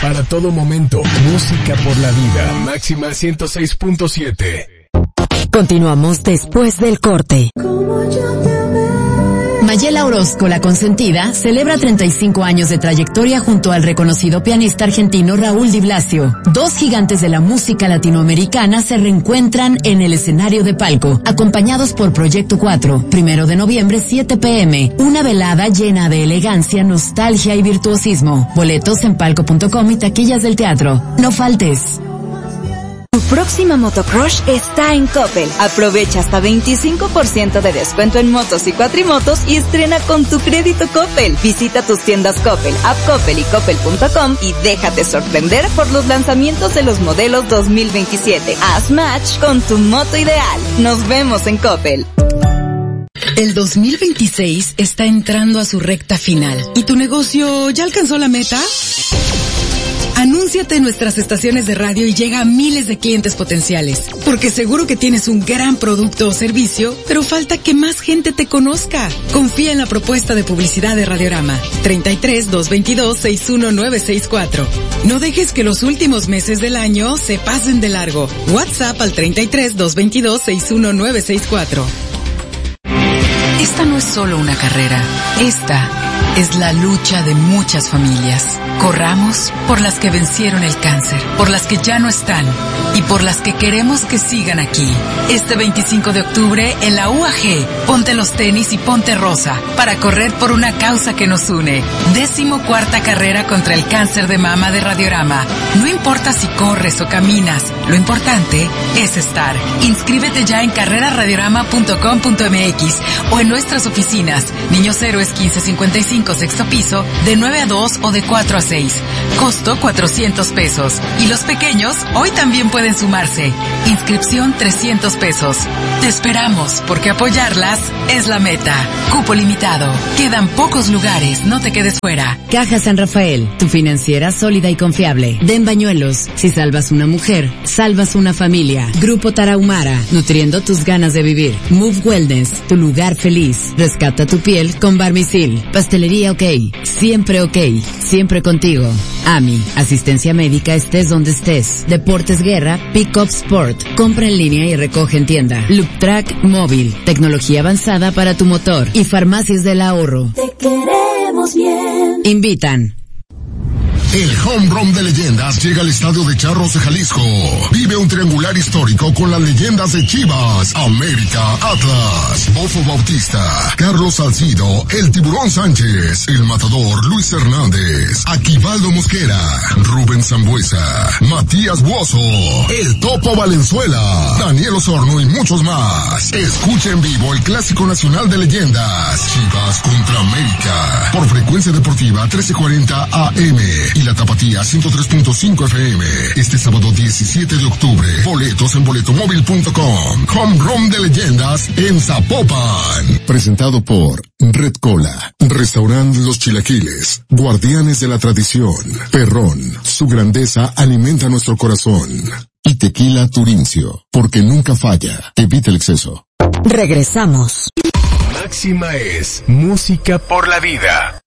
Para todo momento, música por la vida. Máxima 106.7. Continuamos después del corte. Mayela Orozco, la consentida, celebra 35 años de trayectoria junto al reconocido pianista argentino Raúl Di Blasio. Dos gigantes de la música latinoamericana se reencuentran en el escenario de Palco, acompañados por Proyecto 4, 1 de noviembre, 7 p.m. Una velada llena de elegancia, nostalgia y virtuosismo. Boletos en palco.com y taquillas del teatro. No faltes. Tu próxima motocross está en Coppel. Aprovecha hasta 25% de descuento en motos y cuatrimotos y estrena con tu crédito Coppel. Visita tus tiendas Coppel, App Coppel y Coppel.com y déjate sorprender por los lanzamientos de los modelos 2027. Haz match con tu moto ideal. Nos vemos en Coppel. El 2026 está entrando a su recta final. ¿Y tu negocio ya alcanzó la meta? Anúnciate en nuestras estaciones de radio y llega a miles de clientes potenciales. Porque seguro que tienes un gran producto o servicio, pero falta que más gente te conozca. Confía en la propuesta de publicidad de Radiorama. 33-222-61964. No dejes que los últimos meses del año se pasen de largo. WhatsApp al 33-222-61964. Esta no es solo una carrera. Esta es la lucha de muchas familias. Corramos por las que vencieron el cáncer, por las que ya no están y por las que queremos que sigan aquí. Este 25 de octubre en la UAG, ponte los tenis y ponte rosa para correr por una causa que nos une. 14ª carrera contra el cáncer de mama de Radiorama. No importa si corres o caminas, lo importante es estar. Inscríbete ya en carreraradiorama.com.mx o en nuestras oficinas. Niños Héroes 1555, sexto piso, de 9 a 2 o de 4 a 6. Costo $400. Y los pequeños hoy también pueden sumarse. Inscripción $300. Te esperamos porque apoyarlas es la meta. Cupo limitado. Quedan pocos lugares, no te quedes fuera. Caja San Rafael, tu financiera sólida y confiable. Den Bañuelos, si salvas una mujer, salvas una familia. Grupo Tarahumara, nutriendo tus ganas de vivir. Move Wellness, tu lugar feliz. Rescata tu piel con Barmisil. Pastelería OK, siempre OK, siempre contigo. AMI, asistencia médica estés donde estés. Deportes Guerra, Pick Up Sport, compra en línea y recoge en tienda. Loop Track Móvil, tecnología avanzada para tu motor. Y Farmacias del Ahorro. Te queremos bien. Invitan. El Home Run de Leyendas llega al Estadio de Charros de Jalisco. Vive un triangular histórico con las leyendas de Chivas, América, Atlas, Bofo Bautista, Carlos Salcido, el Tiburón Sánchez, el Matador Luis Hernández, Aquivaldo Mosquera, Rubén Sambuesa, Matías Buoso, el Topo Valenzuela, Daniel Osorno y muchos más. Escucha en vivo el Clásico Nacional de Leyendas, Chivas contra América, por Frecuencia Deportiva 1340 AM. Y la Tapatía 103.5 FM. Este sábado 17 de octubre. Boletos en boletomóvil.com. Home Run de Leyendas en Zapopan. Presentado por Red Cola, Restaurant Los Chilaquiles, Guardianes de la Tradición, Perrón, su grandeza alimenta nuestro corazón. Y Tequila Turincio, porque nunca falla. Evita el exceso. Regresamos. Máxima es música por la vida.